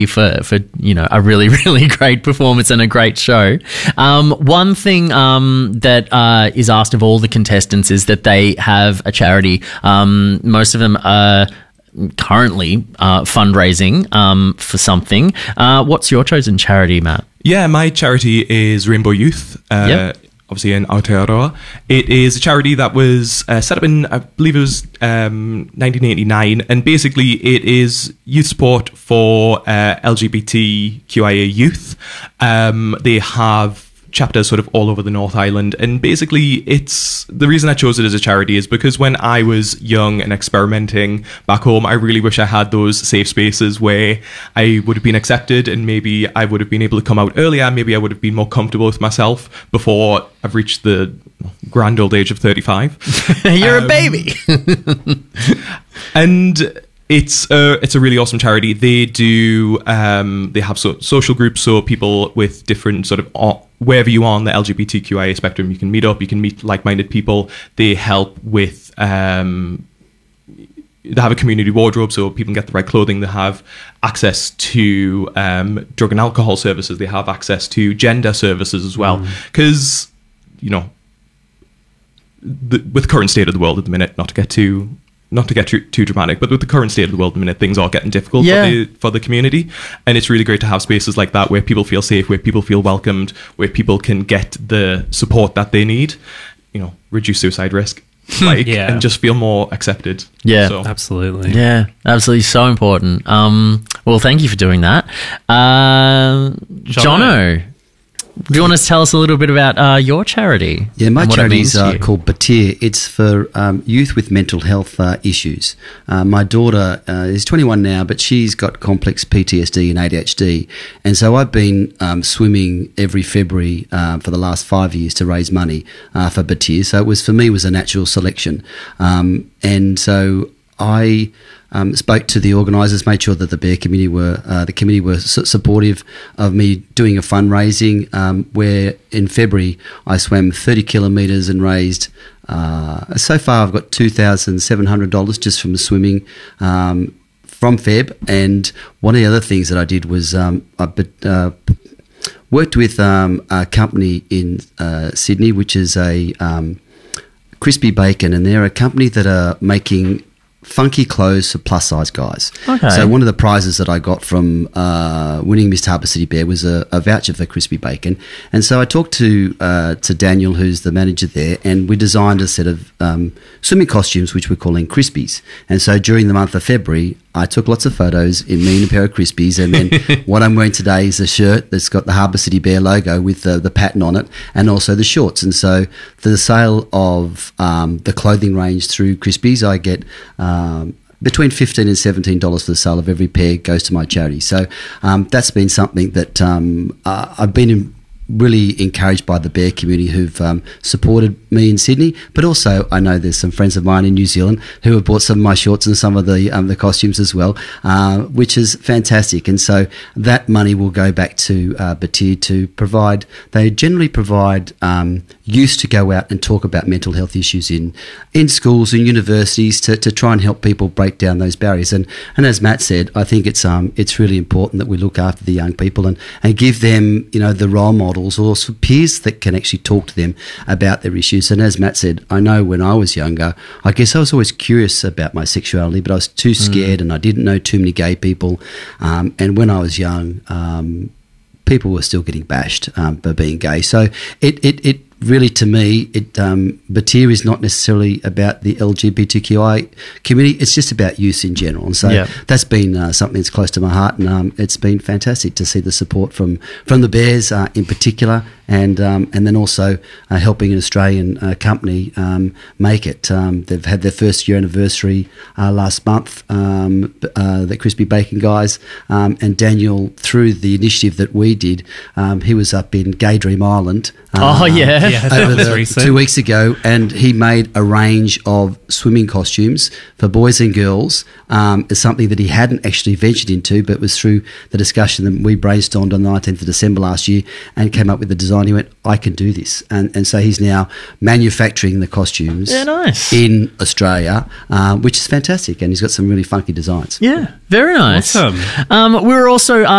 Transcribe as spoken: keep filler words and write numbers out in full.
for, for you know, a really, really great performance and a great show. Um, one thing um, that uh, is asked of all the contestants is that they have a charity. Um, most of them are currently uh, fundraising um, for something. Uh, what's your chosen charity, Matt? Yeah, my charity is Rainbow Youth. Uh, Yep. Obviously in Aotearoa. It is a charity that was uh, set up in, I believe it was um, nineteen eighty-nine, and basically it is youth support for uh, L G B T Q I A youth. Um, they have chapters sort of all over the North Island, and basically it's the reason I chose it as a charity is because when I was young and experimenting back home, I really wish I had those safe spaces where I would have been accepted, and maybe I would have been able to come out earlier, maybe I would have been more comfortable with myself before I've reached the grand old age of thirty-five. You're um, a baby. And It's a, it's a really awesome charity. They do, um, they have so, social groups, so people with different sort of, uh, wherever you are on the L G B T Q I A spectrum, you can meet up, you can meet like-minded people. They help with, um, they have a community wardrobe, so people can get the right clothing. They have access to um, drug and alcohol services. They have access to gender services as well. Because, mm. you know, the, with the current state of the world at the minute, not to get too... Not to get too, too dramatic, but with the current state of the world at the minute, things are getting difficult yeah. for, the, for the community. And it's really great to have spaces like that where people feel safe, where people feel welcomed, where people can get the support that they need, you know, reduce suicide risk, like, yeah. and just feel more accepted. Yeah, so. Absolutely. Yeah, absolutely. So important. Um, well, thank you for doing that. Uh, Jono, do you want to tell us a little bit about uh, your charity? Yeah, my charity is uh, you? called Batir. It's for um, youth with mental health uh, issues. Uh, my daughter uh, is twenty-one now, but she's got complex P T S D and A D H D. And so I've been um, swimming every February uh, for the last five years to raise money uh, for Batir. So it was, for me, it was a natural selection. Um, and so I... Um, spoke to the organisers, made sure that the bear committee were uh, the committee were su- supportive of me doing a fundraising. Um, where in February I swam thirty kilometres and raised. Uh, so far, I've got two thousand seven hundred dollars just from swimming um, from Feb. And one of the other things that I did was um, I uh, worked with um, a company in uh, Sydney, which is a um, Crispy Bacon, and they're a company that are making funky clothes for plus size guys. Okay. So one of the prizes that I got from uh, winning Miss Harbour City Bear was a, a voucher for Crispy Bacon. And so I talked to uh, to Daniel, who's the manager there, and we designed a set of um, swimming costumes, which we're calling Crispies. And so during the month of February, I took lots of photos in me and a pair of Crispies, and then what I'm wearing today is a shirt that's got the Harbour City Bear logo with the, the pattern on it, and also the shorts. And so for the sale of um, the clothing range through Crispies, I get um, between fifteen dollars and seventeen dollars for the sale of every pair goes to my charity. So um, that's been something that um, uh, I've been in, really encouraged by the bear community who've um, supported me in Sydney, but also I know there's some friends of mine in New Zealand who have bought some of my shorts and some of the um, the costumes as well, uh, which is fantastic. And so that money will go back to uh, Batir to provide, they generally provide um, youth to go out and talk about mental health issues in in schools and universities to, to try and help people break down those barriers. And and as Matt said, I think it's um it's really important that we look after the young people and, and give them, you know, the role models or some peers that can actually talk to them about their issues. And as Matt said, I know when I was younger, I guess I was always curious about my sexuality, but I was too scared mm. and I didn't know too many gay people. Um, and when I was young, um, people were still getting bashed um, for being gay. So it, it, it really, to me, it um, Batir is not necessarily about the L G B T Q I community. It's just about youth in general. And so yeah. that's been uh, something that's close to my heart, and um, it's been fantastic to see the support from, from the Bears uh, in particular, and um, and then also uh, helping an Australian uh, company um, make it. Um, they've had their first year anniversary uh, last month, um, uh, the Crispy Bacon guys, um, and Daniel, through the initiative that we did, um, he was up in Gay Dream Island. Oh, uh, yeah. Yeah, that over was the, recent. two weeks ago, and he made a range of swimming costumes for boys and girls. Um, it's something that he hadn't actually ventured into, but was through the discussion that we brainstormed on the nineteenth of December last year and came up with the design on. He went, I can do this. And and so he's now manufacturing the costumes Yeah, nice. in Australia, um, which is fantastic. And he's got some really funky designs. Yeah, very nice. Awesome. Um, we were also